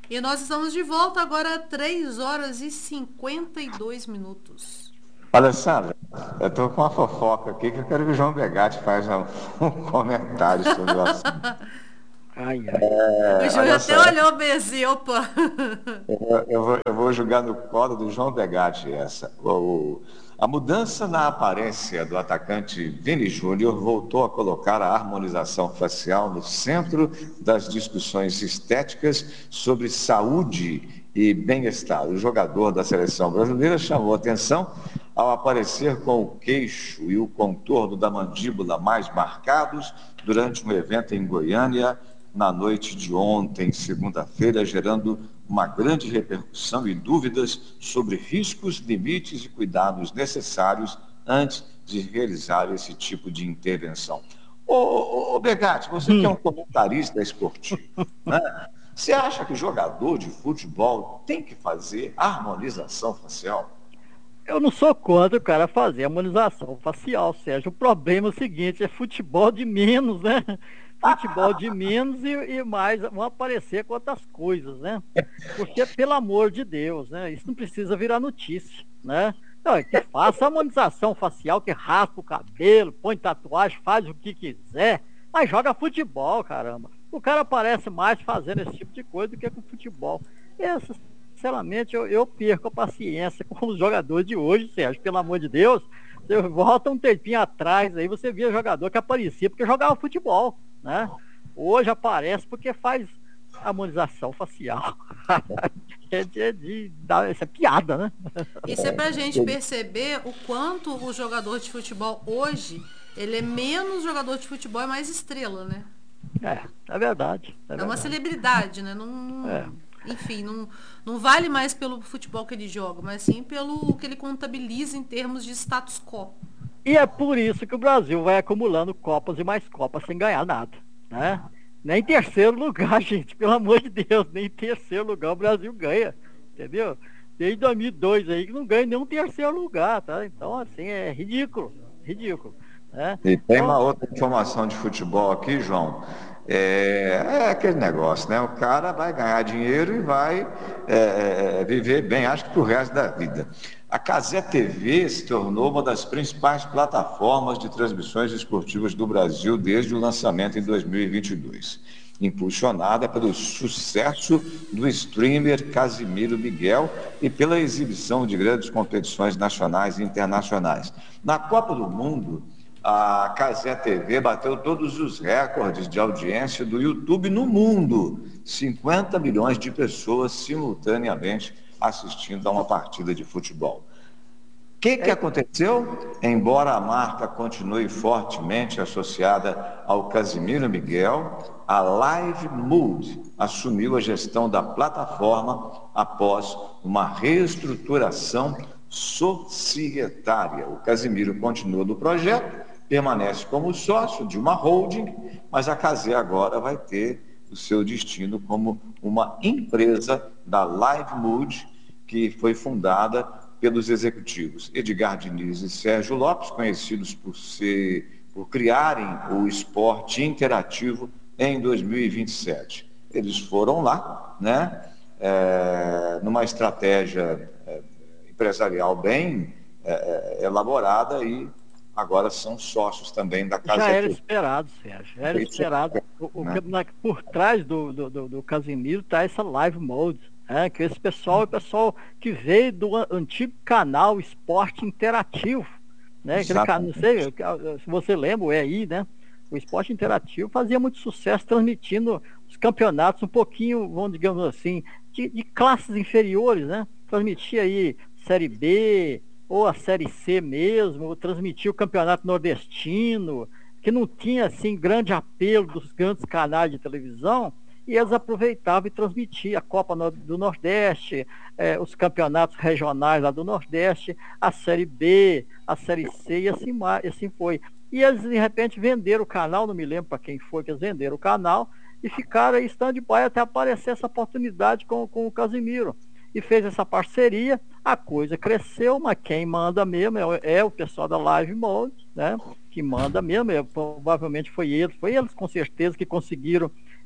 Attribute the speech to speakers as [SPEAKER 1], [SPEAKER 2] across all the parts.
[SPEAKER 1] E nós estamos de volta agora 3 horas e 52 minutos.
[SPEAKER 2] Alessandra, eu estou com uma fofoca aqui que eu quero que o João Begatti faça um comentário sobre o assunto.
[SPEAKER 3] Ai, ai.
[SPEAKER 1] O Júlio
[SPEAKER 2] Olha
[SPEAKER 1] até
[SPEAKER 2] só,
[SPEAKER 1] olhou bem assim, opa.
[SPEAKER 2] eu vou jogar no colo do João Begatti essa. A mudança na aparência do atacante Vini Júnior voltou a colocar a harmonização facial no centro das discussões estéticas sobre saúde e bem-estar. O jogador da seleção brasileira chamou atenção ao aparecer com o queixo e o contorno da mandíbula mais marcados durante um evento em Goiânia na noite de ontem, segunda-feira, gerando uma grande repercussão e dúvidas sobre riscos, limites e cuidados necessários antes de realizar esse tipo de intervenção. Ô Begatti, você que é um comentarista esportivo, né? Você acha que jogador de futebol tem que fazer harmonização facial?
[SPEAKER 3] Eu não sou contra o cara fazer harmonização facial, Sérgio. O problema é o seguinte, é futebol de menos, né? Futebol de menos e mais vão aparecer com outras coisas, né? Porque, pelo amor de Deus, né? Isso não precisa virar notícia, né? Não, é que faça harmonização facial, que raspa o cabelo, põe tatuagem, faz o que quiser, mas joga futebol, caramba. O cara aparece mais fazendo esse tipo de coisa do que com futebol. Essa, sinceramente, eu perco a paciência com os jogadores de hoje, Sérgio, pelo amor de Deus. Você volta um tempinho atrás, aí você via jogador que aparecia porque jogava futebol, né? Hoje aparece porque faz harmonização facial. Essa é piada, né?
[SPEAKER 1] Isso é pra gente perceber o quanto o jogador de futebol hoje, ele é menos jogador de futebol e mais estrela, né?
[SPEAKER 3] É verdade. É
[SPEAKER 1] É uma
[SPEAKER 3] verdade.
[SPEAKER 1] celebridade, né?
[SPEAKER 3] É.
[SPEAKER 1] Enfim, não vale mais pelo futebol que ele joga, mas sim pelo que ele contabiliza em termos de status quo.
[SPEAKER 3] E é por isso que o Brasil vai acumulando Copas e mais Copas sem ganhar nada, né? Nem em terceiro lugar, gente, pelo amor de Deus, nem em terceiro lugar o Brasil ganha, entendeu? Desde 2002 aí que não ganha nenhum terceiro lugar, tá? Então, assim, é ridículo, ridículo, né?
[SPEAKER 2] E tem uma
[SPEAKER 3] Então,
[SPEAKER 2] outra informação de futebol aqui, João. É aquele negócio, né? O cara vai ganhar dinheiro e vai viver bem, acho que pro resto da vida. A Cazé TV se tornou uma das principais plataformas de transmissões esportivas do Brasil desde o lançamento em 2022, impulsionada pelo sucesso do streamer Casimiro Miguel e pela exibição de grandes competições nacionais e internacionais. Na Copa do Mundo, a Cazé TV bateu todos os recordes de audiência do YouTube no mundo. 50 milhões de pessoas simultaneamente assistindo a uma partida de futebol. O que aconteceu? Embora a marca continue fortemente associada ao Casimiro Miguel, a Live Mood assumiu a gestão da plataforma após uma reestruturação societária. O Casimiro continua no projeto, permanece como sócio de uma holding, mas a Cazé agora vai ter o seu destino como uma empresa da Live Mood, que foi fundada pelos executivos Edgar Diniz e Sérgio Lopes, conhecidos por criarem o esporte interativo em 2027. Eles foram lá, né, numa estratégia empresarial bem elaborada e agora são sócios também da
[SPEAKER 3] já
[SPEAKER 2] Casa
[SPEAKER 3] era
[SPEAKER 2] TV.
[SPEAKER 3] esperado, Sérgio, já era esperado.
[SPEAKER 2] Né?
[SPEAKER 3] Por trás do Casimiro está essa Live Mode, né? Que esse pessoal é o pessoal que veio do antigo canal Esporte Interativo, né? Aquele canal, não sei se você lembra, o EI, né? O Esporte Interativo fazia muito sucesso transmitindo os campeonatos um pouquinho, vamos digamos assim, de classes inferiores, né? Transmitia aí Série B, ou a Série C mesmo, ou transmitia o Campeonato Nordestino, que não tinha assim grande apelo dos grandes canais de televisão, e eles aproveitavam e transmitiam a Copa do Nordeste, os campeonatos regionais lá do Nordeste, a Série B, a Série C e assim foi. E eles de repente venderam o canal, não me lembro para quem foi que eles venderam o canal, e ficaram aí stand-by até aparecer essa oportunidade com o Casimiro. E fez essa parceria, a coisa cresceu, mas quem manda mesmo é o pessoal da Live Mode, né? Que manda mesmo, provavelmente foi eles com certeza que conseguiram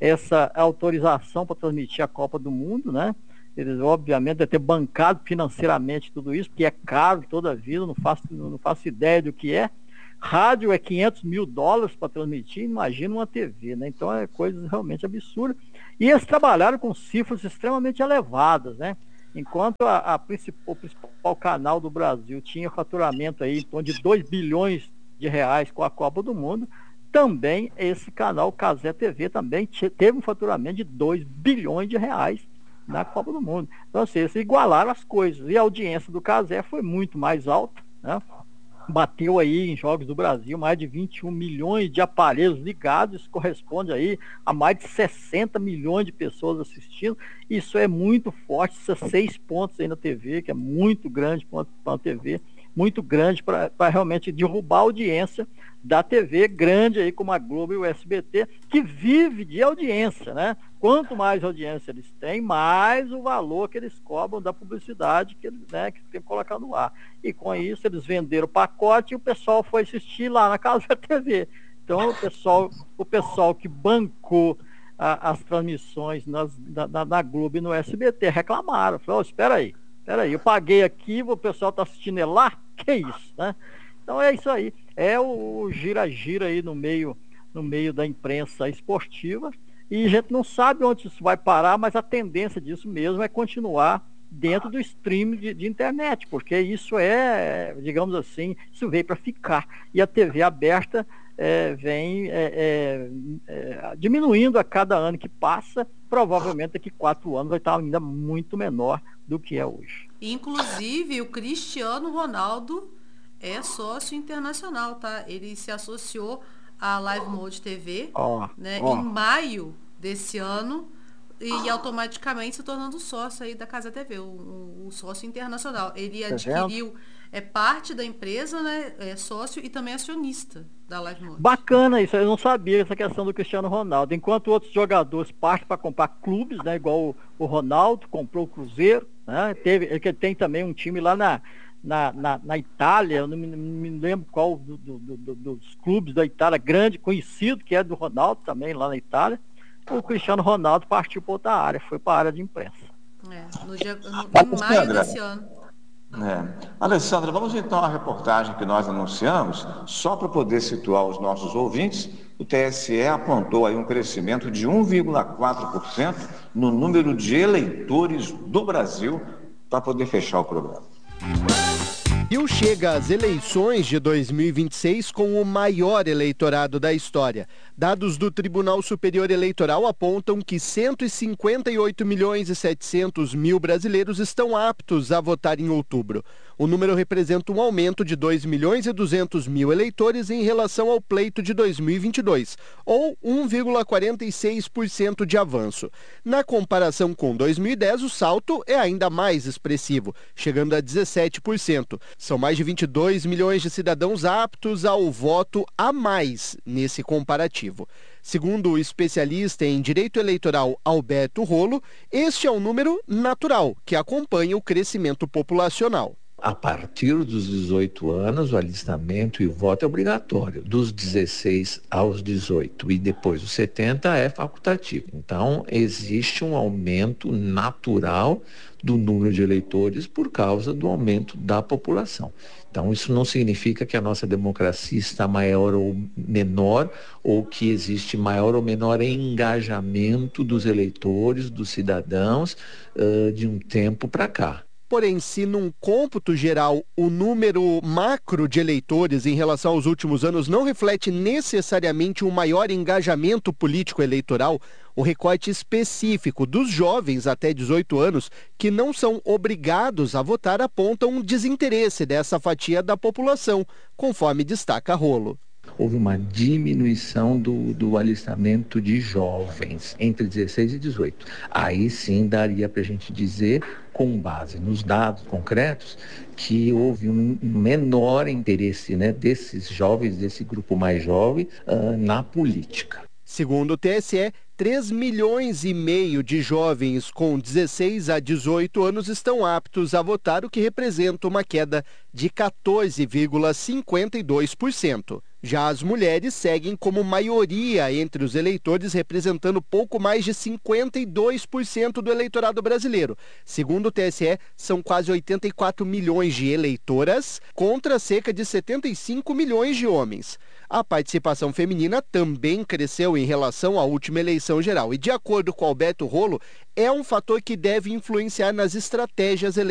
[SPEAKER 3] essa autorização para transmitir a Copa do Mundo, né? Eles, obviamente, devem ter bancado financeiramente tudo isso, porque é caro toda a vida, não faço ideia do que é. Rádio é $500 mil para transmitir, imagina uma TV, né? Então é coisa realmente absurda. E eles trabalharam com cifras extremamente elevadas, né? Enquanto o principal canal do Brasil tinha faturamento aí em torno de R$ 2 bilhões com a Copa do Mundo, também esse canal Cazé TV também teve um faturamento de R$ 2 bilhões na Copa do Mundo. Então, assim, eles igualaram as coisas. E a audiência do Cazé foi muito mais alta, né? Bateu aí em Jogos do Brasil mais de 21 milhões de aparelhos ligados, isso corresponde aí a mais de 60 milhões de pessoas assistindo. Isso é muito forte, esses 6 pontos aí na TV, que é muito grande para uma TV, muito grande para realmente derrubar a audiência da TV grande aí como a Globo e o SBT, que vive de audiência, né? Quanto mais audiência eles têm, mais o valor que eles cobram da publicidade que eles, né, que tem que colocar no ar. E com isso eles venderam o pacote e o pessoal foi assistir lá na casa da TV. Então o pessoal que bancou as transmissões na Globo e no SBT reclamaram. Falaram, espera aí, eu paguei aqui, o pessoal está assistindo lá? Que isso, né? Então é isso aí. É o gira-gira aí no meio da imprensa esportiva. E a gente não sabe onde isso vai parar, mas a tendência disso mesmo é continuar dentro do streaming de internet, porque isso é, digamos assim, isso veio para ficar. E a TV aberta vem diminuindo a cada ano que passa, provavelmente daqui 4 anos vai estar ainda muito menor do que é hoje.
[SPEAKER 1] Inclusive, o Cristiano Ronaldo é sócio internacional, tá? Ele se associou a Live Mode TV, em maio desse ano e automaticamente se tornando sócio aí da Cazé TV, o sócio internacional. Ele adquiriu parte da empresa, né? É sócio e também acionista da Live Mode.
[SPEAKER 3] Bacana isso, eu não sabia essa questão do Cristiano Ronaldo. Enquanto outros jogadores partem para comprar clubes, né? Igual o Ronaldo comprou o Cruzeiro, né? Ele tem também um time lá na Itália, eu não me lembro qual dos clubes da Itália, grande, conhecido, que é do Ronaldo também, lá na Itália. O Cristiano Ronaldo partiu para outra área, foi para a área de imprensa.
[SPEAKER 1] Em maio desse ano.
[SPEAKER 2] Alessandra, vamos então à reportagem que nós anunciamos, só para poder situar os nossos ouvintes. O TSE apontou aí um crescimento de 1,4% no número de eleitores do Brasil para poder fechar o programa.
[SPEAKER 4] Rio chega às eleições de 2026 com o maior eleitorado da história. Dados do Tribunal Superior Eleitoral apontam que 158.700.000 brasileiros estão aptos a votar em outubro. O número representa um aumento de 2.200.000 eleitores em relação ao pleito de 2022, ou 1,46% de avanço. Na comparação com 2010, o salto é ainda mais expressivo, chegando a 17%. São mais de 22 milhões de cidadãos aptos ao voto a mais nesse comparativo. Segundo o especialista em direito eleitoral Alberto Rolo, este é um número natural que acompanha o crescimento populacional.
[SPEAKER 5] A partir dos 18 anos, o alistamento e o voto é obrigatório, dos 16 aos 18, e depois dos 70 é facultativo. Então, existe um aumento natural do número de eleitores por causa do aumento da população. Então, isso não significa que a nossa democracia está maior ou menor, ou que existe maior ou menor engajamento dos eleitores, dos cidadãos, de um tempo para cá.
[SPEAKER 4] Porém, se num cômputo geral o número macro de eleitores em relação aos últimos anos não reflete necessariamente um maior engajamento político eleitoral, o recorte específico dos jovens até 18 anos que não são obrigados a votar aponta um desinteresse dessa fatia da população, conforme destaca Rolo.
[SPEAKER 5] Houve uma diminuição do alistamento de jovens entre 16 e 18. Aí sim daria para a gente dizer, com base nos dados concretos, que houve um menor interesse, né, desses jovens, desse grupo mais jovem, na política.
[SPEAKER 4] Segundo o TSE, 3,5 milhões de jovens com 16 a 18 anos estão aptos a votar, o que representa uma queda de 14,52%. Já as mulheres seguem como maioria entre os eleitores, representando pouco mais de 52% do eleitorado brasileiro. Segundo o TSE, são quase 84 milhões de eleitoras contra cerca de 75 milhões de homens. A participação feminina também cresceu em relação à última eleição geral e, de acordo com Alberto Rolo, é um fator que deve influenciar nas estratégias eleitorais